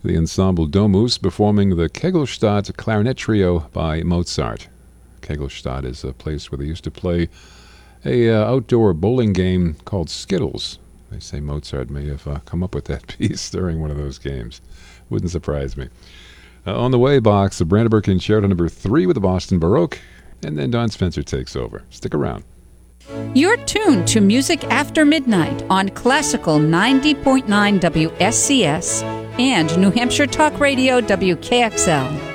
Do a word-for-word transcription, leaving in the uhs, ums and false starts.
the Ensemble Domus performing the Kegelstadt Clarinet Trio by Mozart. Kegelstadt is a place where they used to play a uh, outdoor bowling game called Skittles. They say Mozart may have uh, come up with that piece during one of those games. Wouldn't surprise me. Uh, on the way, Bach's the Brandenburg Concerto number three with the Boston Baroque, and then Don Spencer takes over. Stick around. You're tuned to Music After Midnight on Classical ninety point nine W S C S and New Hampshire Talk Radio W K X L.